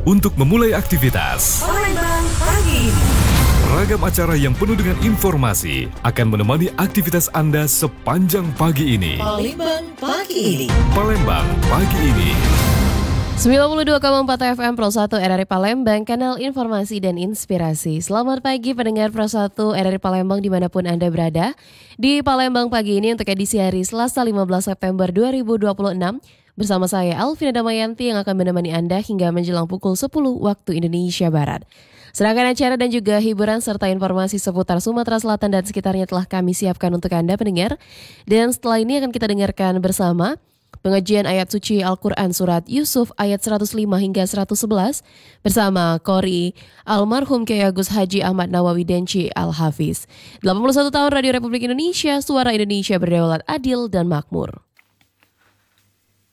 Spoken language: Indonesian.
untuk memulai aktivitas. Palembang pagi. Ragam acara yang penuh dengan informasi akan menemani aktivitas Anda sepanjang pagi ini. Palembang pagi ini. Palembang pagi ini. 92,4 FM Pro 1 RRI Palembang, kanal informasi dan inspirasi. Selamat pagi pendengar Pro 1 RRI Palembang dimanapun Anda berada. Di Palembang pagi ini untuk edisi hari Selasa 15 September 2026. Bersama saya Alvina Damayanti yang akan menemani Anda hingga menjelang pukul 10 waktu Indonesia Barat. Sedangkan acara dan juga hiburan serta informasi seputar Sumatera Selatan dan sekitarnya telah kami siapkan untuk Anda pendengar. Dan setelah ini akan kita dengarkan bersama pengajian ayat suci Al-Quran Surat Yusuf ayat 105 hingga 111 bersama Qori Almarhum Kiai Agus Haji Ahmad Nawawi Denci Al-Hafiz. 81 tahun Radio Republik Indonesia, suara Indonesia berdaulat, adil dan makmur.